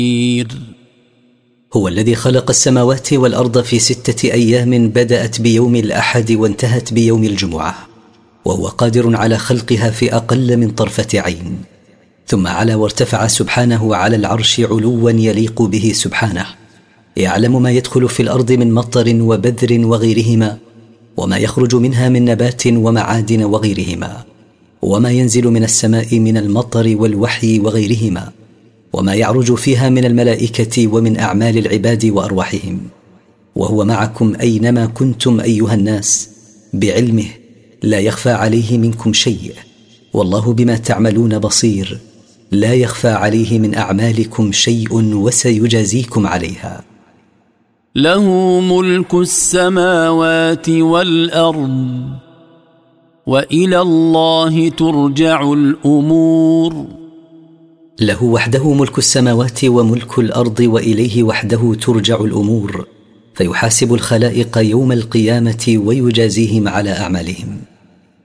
هو الذي خلق السماوات والأرض في 6 أيام بدأت بيوم الأحد وانتهت بيوم الجمعة، وهو قادر على خلقها في أقل من طرفة عين. ثم علا وارتفع سبحانه على العرش علوا يليق به سبحانه، يعلم ما يدخل في الأرض من مطر وبذر وغيرهما، وما يخرج منها من نبات ومعادن وغيرهما، وما ينزل من السماء من المطر والوحي وغيرهما، وما يعرج فيها من الملائكة ومن أعمال العباد وأرواحهم. وهو معكم أينما كنتم أيها الناس بعلمه، لا يخفى عليه منكم شيء، والله بما تعملون بصير، لا يخفى عليه من أعمالكم شيء وسيجازيكم عليها. له ملك السماوات والأرض وإلى الله ترجع الأمور. له وحده ملك السماوات وملك الأرض، وإليه وحده ترجع الأمور، فيحاسب الخلائق يوم القيامة ويجازيهم على أعمالهم.